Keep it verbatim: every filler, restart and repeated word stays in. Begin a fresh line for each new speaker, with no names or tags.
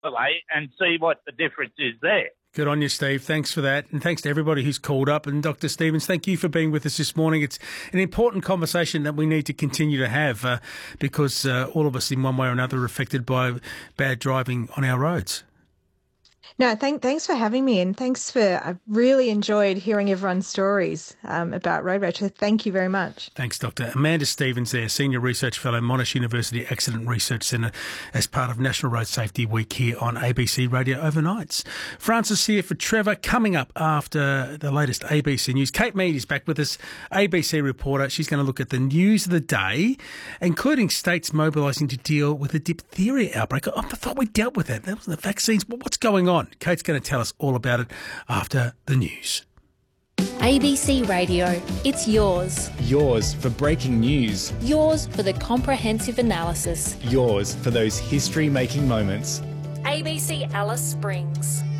and see what the difference is there.
Good on you, Steve. Thanks for that. And thanks to everybody who's called up. And Doctor Stevens, thank you for being with us this morning. It's an important conversation that we need to continue to have uh, because uh, all of us in one way or another are affected by bad driving on our roads.
No, thank, thanks for having me, and thanks for, I really enjoyed hearing everyone's stories um, about road rage, so thank you very much.
Thanks, Doctor Amanda Stevens there, Senior Research Fellow, Monash University Accident Research Centre, as part of National Road Safety Week here on A B C Radio Overnights. Francis here for Trevor, coming up after the latest A B C News. Kate Mead is back with us, A B C reporter. She's going to look at the news of the day, including states mobilising to deal with the diphtheria outbreak. I thought we dealt with that. That was the vaccines. What's going on? Kate's going to tell us all about it after the news.
A B C Radio, it's yours.
Yours for breaking news.
Yours for the comprehensive analysis.
Yours for those history-making moments.
A B C Alice Springs.